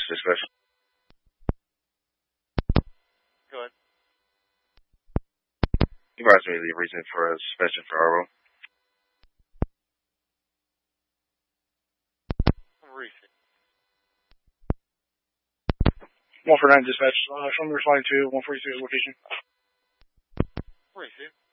dispatch. Go ahead. You advised me the reason for suspension for Arvo. Recent. 149 dispatch. I'm responding to 146 location. Recent.